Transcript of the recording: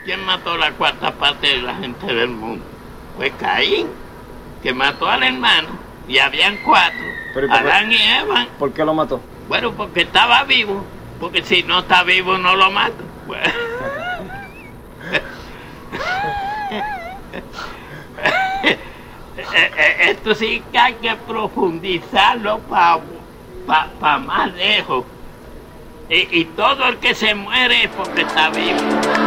¿Quién mató la cuarta parte de la gente del mundo? Pues Caín, que mató al hermano, y habían 4, Adán y Eva. ¿Por qué lo mató? Bueno, porque estaba vivo, porque si no está vivo no lo mato. Bueno. Esto sí que hay que profundizarlo para más lejos. Y todo el que se muere es porque está vivo.